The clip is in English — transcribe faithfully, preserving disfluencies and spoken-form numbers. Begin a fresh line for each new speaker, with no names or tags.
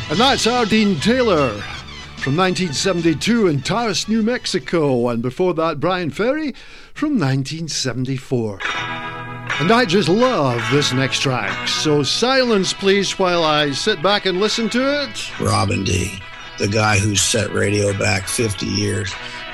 And that's Ardeen Taylor from nineteen seventy-two in Taos, New Mexico. And before that, Brian Ferry from nineteen seventy-four. And I just love this next track. So silence, please, while I sit back and listen to it.
Robin D., the guy who set radio back fifty years.